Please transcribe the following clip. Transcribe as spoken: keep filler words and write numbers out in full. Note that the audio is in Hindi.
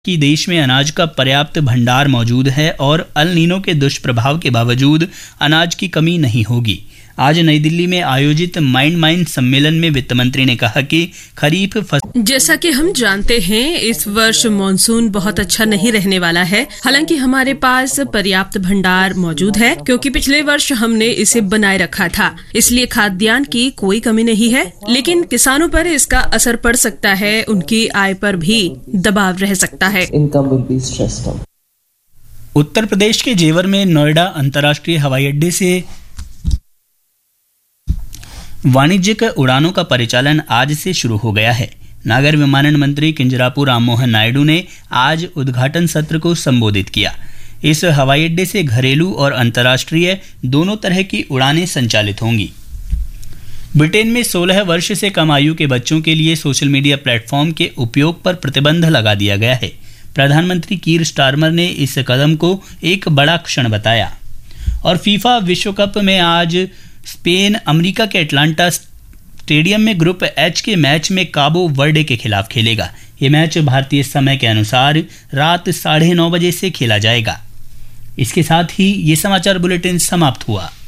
कि देश में अनाज का पर्याप्त भंडार मौजूद है और अल नीनो के दुष्प्रभाव के बावजूद अनाज की कमी नहीं होगी। आज नई दिल्ली में आयोजित माइंड माइन सम्मेलन में वित्त मंत्री ने कहा कि खरीफ फसल जैसा कि हम जानते हैं इस वर्ष मानसून बहुत अच्छा नहीं रहने वाला है। हालांकि हमारे पास पर्याप्त भंडार मौजूद है क्योंकि पिछले वर्ष हमने इसे बनाए रखा था, इसलिए खाद्यान्न की कोई कमी नहीं है। लेकिन किसानों पर इसका असर पड़ सकता है, उनकी आय पर भी दबाव रह सकता है। उत्तर प्रदेश के जेवर में नोएडा अंतर्राष्ट्रीय हवाई अड्डे से वाणिज्यिक उड़ानों का परिचालन आज से शुरू हो गया है। नागर विमानन मंत्री किंजरापू राममोहन नायडू ने आज उद्घाटन सत्र को संबोधित किया। इस हवाई अड्डे से घरेलू और अंतर्राष्ट्रीय दोनों तरह की उड़ानें संचालित होंगी। ब्रिटेन में सोलह वर्ष से कम आयु के बच्चों के लिए सोशल मीडिया प्लेटफॉर्म के उपयोग पर प्रतिबंध लगा दिया गया है। प्रधानमंत्री कीर स्टारमर ने इस कदम को एक बड़ा क्षण बताया। और फीफा विश्व कप में आज स्पेन अमेरिका के एटलांटा स्टेडियम में ग्रुप एच के मैच में काबो वर्डे के खिलाफ खेलेगा। ये मैच भारतीय समय के अनुसार रात साढ़े नौ बजे से खेला जाएगा। इसके साथ ही ये समाचार बुलेटिन समाप्त हुआ।